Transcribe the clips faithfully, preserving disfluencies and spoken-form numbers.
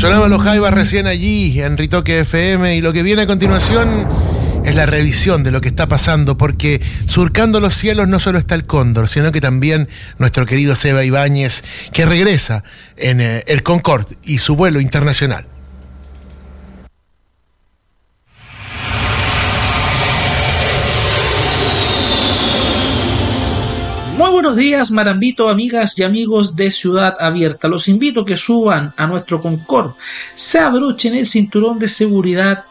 Sonaba Los Jaivas recién allí en Ritoque F M, y lo que viene a continuación es la revisión de lo que está pasando, porque surcando los cielos no solo está el Cóndor, sino que también nuestro querido Seba Ibáñez, que regresa en eh, el Concorde y su vuelo internacional. Muy buenos días, Marambito, amigas y amigos de Ciudad Abierta. Los invito a que suban a nuestro Concorde, se abrochen el cinturón de seguridad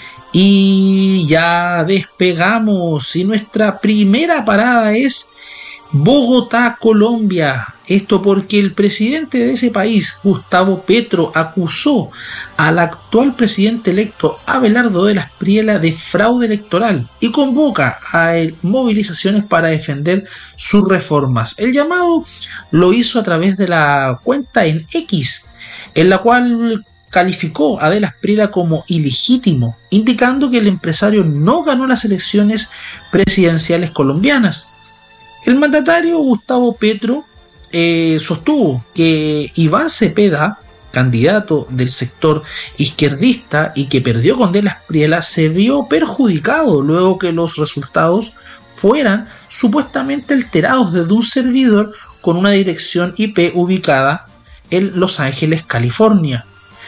y ya despegamos. Y nuestra primera parada es Bogotá, Colombia. Esto porque el presidente de ese país, Gustavo Petro, acusó al actual presidente electo Abelardo de la Espriella de fraude electoral y convoca a movilizaciones para defender sus reformas. El llamado lo hizo a través de la cuenta en X, en la cual calificó a de la Espriella como ilegítimo, indicando que el empresario no ganó las elecciones presidenciales colombianas. El mandatario Gustavo Petro eh, sostuvo que Iván Cepeda, candidato del sector izquierdista y que perdió con de la Espriella, se vio perjudicado luego que los resultados fueran supuestamente alterados desde un servidor con una dirección I P ubicada en Los Ángeles, California.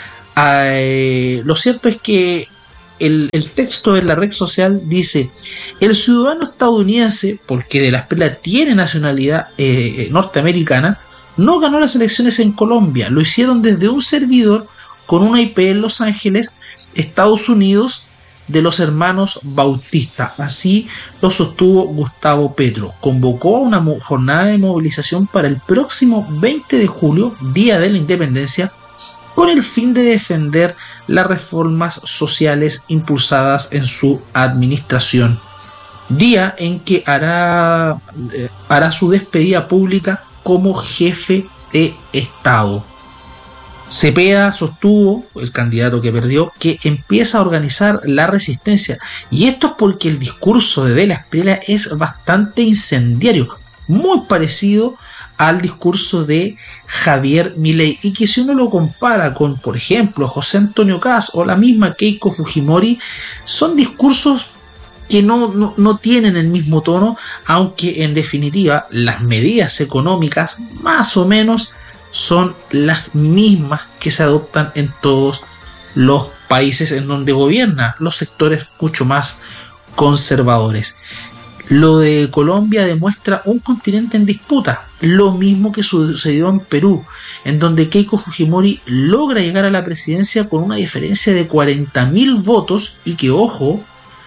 Eh, lo cierto es que El, el texto de la red social dice: el ciudadano estadounidense, porque de la Espriella tiene nacionalidad eh, norteamericana, no ganó las elecciones en Colombia. Lo hicieron desde un servidor con una I P en Los Ángeles, Estados Unidos, de los hermanos Bautista. Así lo sostuvo Gustavo Petro. Convocó a una jornada de movilización para el próximo veinte de julio, Día de la Independencia, con el fin de defender las reformas sociales impulsadas en su administración, día en que hará, eh, hará su despedida pública como jefe de Estado. Cepeda sostuvo, el candidato que perdió, que empieza a organizar la resistencia, y esto es porque el discurso de de la Espriella es bastante incendiario, muy parecido al discurso de Javier Milei, y que si uno lo compara con, por ejemplo, José Antonio Kast o la misma Keiko Fujimori, son discursos que no, no, no tienen el mismo tono, aunque en definitiva las medidas económicas más o menos son las mismas que se adoptan en todos los países en donde gobiernan los sectores mucho más conservadores. Lo de Colombia demuestra un continente en disputa, lo mismo que sucedió en Perú, en donde Keiko Fujimori logra llegar a la presidencia con una diferencia de cuarenta mil votos y que, ojo,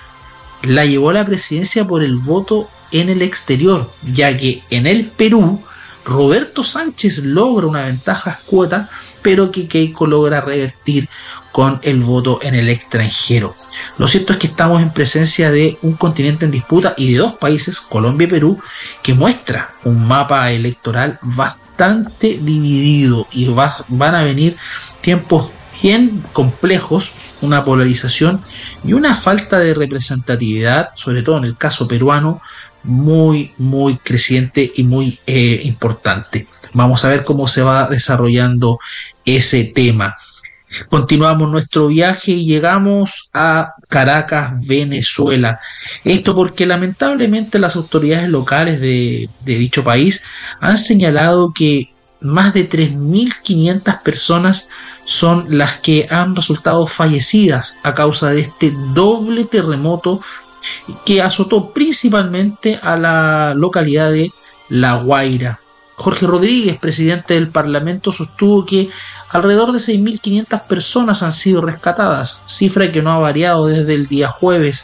la llevó a la presidencia por el voto en el exterior, ya que en el Perú Roberto Sánchez logra una ventaja escueta, pero que Keiko logra revertir con el voto en el extranjero. Lo cierto es que estamos en presencia de un continente en disputa y de dos países, Colombia y Perú, que muestra un mapa electoral bastante dividido, y va, van a venir tiempos bien complejos, una polarización y una falta de representatividad, sobre todo en el caso peruano, muy muy creciente y muy eh, importante. Vamos a ver cómo se va desarrollando ese tema. Continuamos nuestro viaje y llegamos a Caracas, Venezuela. Esto porque lamentablemente las autoridades locales de, de dicho país han señalado que más de tres mil quinientas personas son las que han resultado fallecidas a causa de este doble terremoto que azotó principalmente a la localidad de La Guaira. Jorge Rodríguez, presidente del Parlamento, sostuvo que alrededor de seis mil quinientas personas han sido rescatadas, cifra que no ha variado desde el día jueves.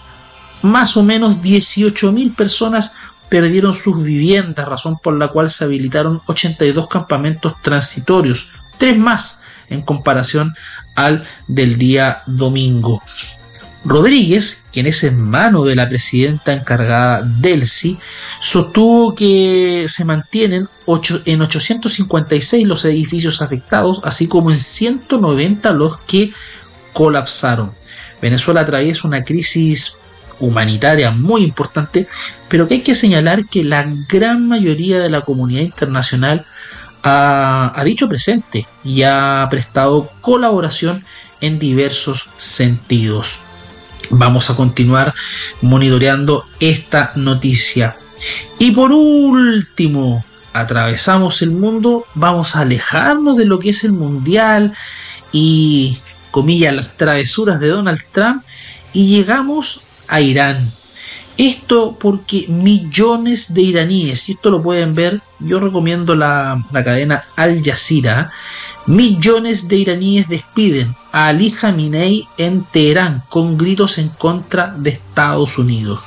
Más o menos dieciocho mil personas perdieron sus viviendas, razón por la cual se habilitaron ochenta y dos campamentos transitorios, tres más en comparación al del día domingo. Rodríguez, quien es hermano de la presidenta encargada Delcy, sostuvo que se mantienen ocho, en ochocientos cincuenta y seis los edificios afectados, así como en ciento noventa los que colapsaron. Venezuela atraviesa una crisis humanitaria muy importante, pero que hay que señalar que la gran mayoría de la comunidad internacional ha, ha dicho presente y ha prestado colaboración en diversos sentidos. Vamos a continuar monitoreando esta noticia. Y por último, atravesamos el mundo, vamos a alejarnos de lo que es el mundial y, comillas, las travesuras de Donald Trump, y llegamos a Irán. Esto porque millones de iraníes, y esto lo pueden ver, yo recomiendo la, la cadena Al Jazeera, millones de iraníes despiden a Ali Khamenei en Teherán con gritos en contra de Estados Unidos.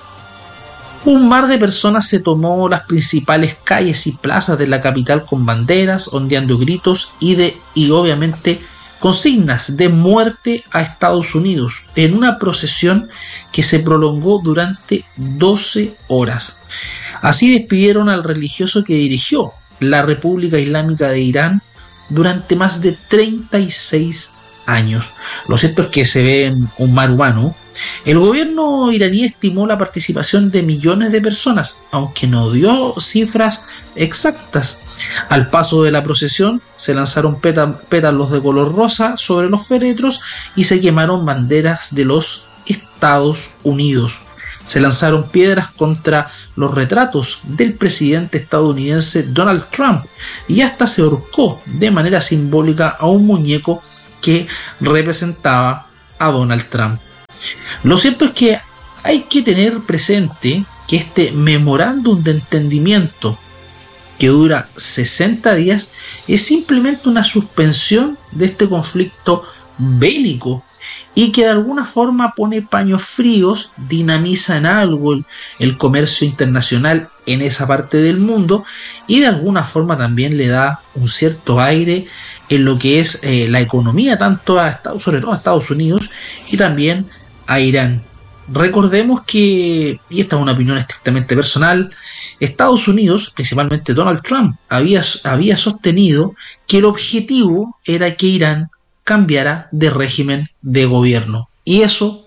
Un mar de personas se tomó las principales calles y plazas de la capital con banderas, ondeando gritos y, de, y obviamente consignas de muerte a Estados Unidos en una procesión que se prolongó durante doce horas. Así despidieron al religioso que dirigió la República Islámica de Irán durante más de treinta y seis años. Lo cierto es que se ve en un mar humano. El gobierno iraní estimó la participación de millones de personas, aunque no dio cifras exactas. Al paso de la procesión se lanzaron pétalos de color rosa sobre los féretros y se quemaron banderas de los Estados Unidos. Se lanzaron piedras contra los retratos del presidente estadounidense Donald Trump y hasta se ahorcó de manera simbólica a un muñeco que representaba a Donald Trump. Lo cierto es que hay que tener presente que este memorándum de entendimiento, que dura sesenta días, es simplemente una suspensión de este conflicto bélico y que de alguna forma pone paños fríos, dinamiza en algo el, el comercio internacional en esa parte del mundo y de alguna forma también le da un cierto aire en lo que es eh, la economía, tanto a Estados, sobre todo a Estados Unidos y también a Irán. Recordemos que, y esta es una opinión estrictamente personal, Estados Unidos, principalmente Donald Trump, había, había sostenido que el objetivo era que Irán cambiara de régimen de gobierno. Y eso,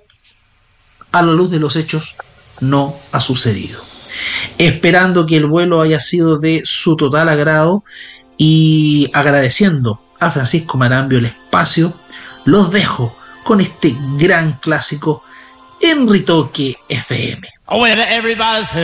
a la luz de los hechos, no ha sucedido. Esperando que el vuelo haya sido de su total agrado y agradeciendo a Francisco Marambio el espacio, los dejo con este gran clásico en Ritoque F M.